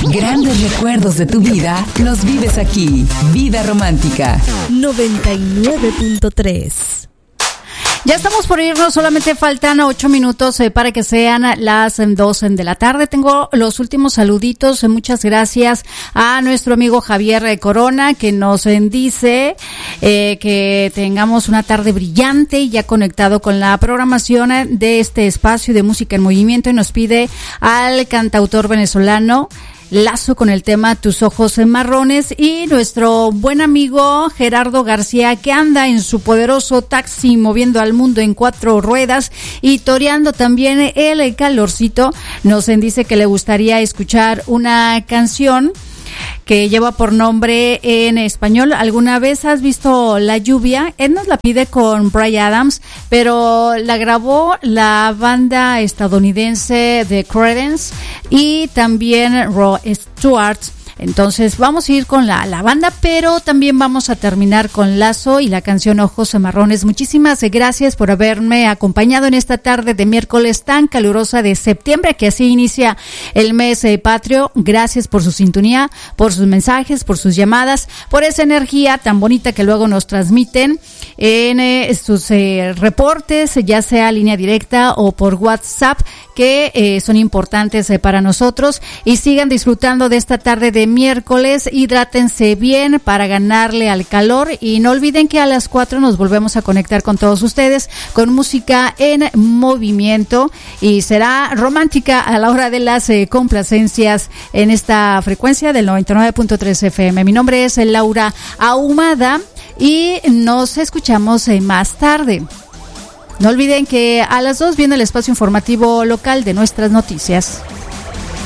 Grandes recuerdos de tu vida los vives aquí. Vida Romántica 99.3. Ya estamos por irnos, solamente faltan 8 minutos para que sean las 2 de la tarde. Tengo los últimos saluditos. Muchas gracias a nuestro amigo Javier Corona, que nos dice que tengamos una tarde brillante y ya conectado con la programación de este espacio de música en movimiento, y nos pide al cantautor venezolano Lazo con el tema Tus ojos marrones, y nuestro buen amigo Gerardo García, que anda en su poderoso taxi moviendo al mundo en 4 ruedas y toreando también el calorcito, nos dice que le gustaría escuchar una canción que lleva por nombre en español ¿Alguna vez has visto la lluvia? Él nos la pide con Bryan Adams, pero la grabó la banda estadounidense The Creedence y también Rod Stewart. Entonces vamos a ir con la banda, pero también vamos a terminar con Lazo y la canción Ojos Marrones. Muchísimas gracias por haberme acompañado en esta tarde de miércoles tan calurosa de septiembre, que así inicia el mes patrio. Gracias por su sintonía, por sus mensajes, por sus llamadas, por esa energía tan bonita que luego nos transmiten en sus reportes, ya sea línea directa o por WhatsApp, que son importantes para nosotros. Y sigan disfrutando de esta tarde de miércoles, hidrátense bien para ganarle al calor, y no olviden que a las 4 nos volvemos a conectar con todos ustedes con música en movimiento, y será romántica a la hora de las complacencias en esta frecuencia del 99.3 FM. Mi nombre es Laura Ahumada y nos escuchamos más tarde. No olviden que a las 2 viene el espacio informativo local de nuestras noticias.